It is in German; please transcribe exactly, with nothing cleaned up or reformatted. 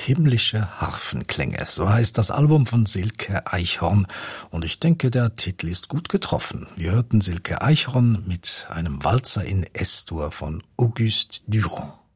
Himmlische Harfenklänge, so heißt das Album von Silke Eichhorn und ich denke, der Titel ist gut getroffen. Wir hörten Silke Eichhorn mit einem Walzer in S-Dur von Auguste Durand.